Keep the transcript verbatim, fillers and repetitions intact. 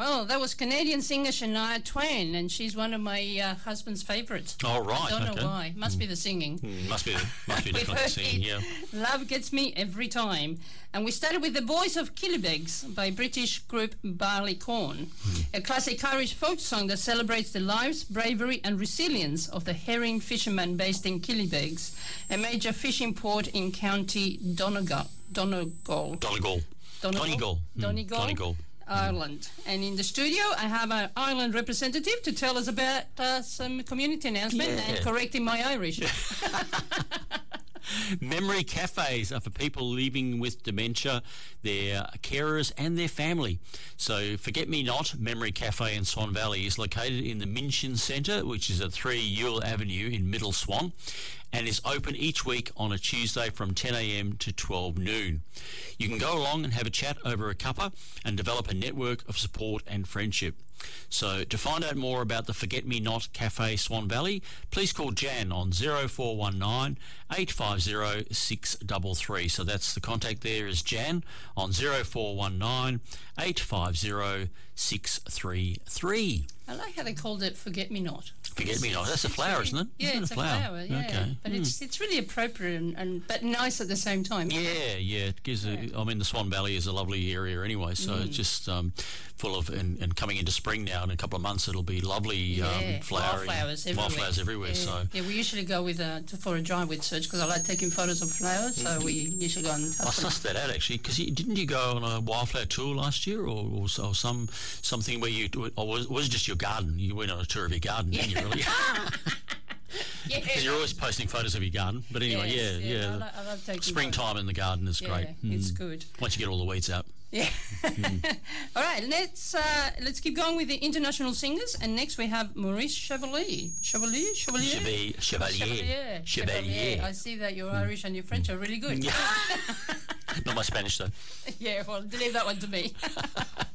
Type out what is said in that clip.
Well, that was Canadian singer Shania Twain, and she's one of my uh, husband's favourites. Oh, right. I don't okay. know why. Must mm. be the singing. Mm, must be, must be We've definitely the heard singing, it. yeah. Love Gets Me Every Time. And we started with The Boys of Killybegs by British group Barleycorn, mm. a classic Irish folk song that celebrates the lives, bravery and resilience of the herring fishermen based in Killybegs, a major fishing port in County Donegal. Donegal. Donegal. Donegal. Donegal. Donegal. Ireland. And in the studio, I have an Ireland representative to tell us about uh, some community announcement yeah. and correcting my Irish. Memory cafes are for people living with dementia, their carers and their family. So Forget Me Not Memory Cafe in Swan Valley is located in the Minchin Centre, which is at three Ewell Avenue in Middle Swan, and is open each week on a Tuesday from ten a.m. to twelve noon. You can go along and have a chat over a cuppa and develop a network of support and friendship. So to find out more about the Forget Me Not Cafe Swan Valley, please call Jan on zero four one nine, eight five zero, six three three. So that's the contact there is Jan on zero four one nine, eight five zero, six three three. I like how they called it Forget Me Not. Forget Me Not. That's a flower, really, isn't it? Yeah, isn't it's it a flower, flower yeah. Okay. But mm. it's it's really appropriate and, and but nice at the same time. Yeah, yeah. It gives yeah. A, I mean, the Swan Valley is a lovely area anyway, so mm. it's just um, full of, and, and coming into spring now, in a couple of months it'll be lovely yeah. um, flowering. Wildflowers everywhere. Wildflowers everywhere, yeah. so. Yeah, we usually go with uh, for a drive with Serge because I like taking photos of flowers, so we usually go and have I sussed that out actually, because didn't you go on a wildflower tour last year, or, or, or some something where you, or was, was it just your garden? You went on a tour of your garden, yeah. didn't you really? Yeah, because you're always posting photos of your garden. But anyway, yes, yeah, yeah. yeah. I, lo- I love taking springtime photos. in the garden is yeah, great. It's mm. good. Once you get all the weeds out. Yeah. Mm. All right, let's uh, let's keep going with the international singers. And next we have Maurice Chevalier. Chevalier? Chevalier? Chevalier. Chevalier. Chevalier. Chevalier. I see that your Irish and your French are really good. Not my Spanish though. Yeah, well, leave that one to me.